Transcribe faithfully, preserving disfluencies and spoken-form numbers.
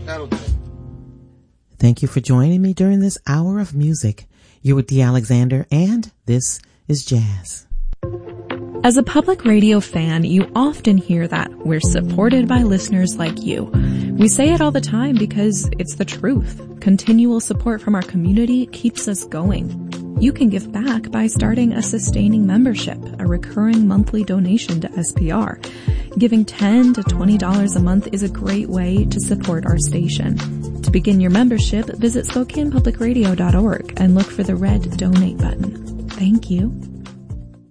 That'll do it. Thank you for joining me during this hour of music. You're with Dee Alexander, and this is Jazz. As a public radio fan, you often hear that we're supported by listeners like you. We say it all the time because it's the truth. Continual support from our community keeps us going. You can give back by starting a sustaining membership, a recurring monthly donation to S P R. Giving ten to twenty dollars a month is a great way to support our station. To begin your membership, visit Spokane Public Radio dot org and look for the red donate button. Thank you.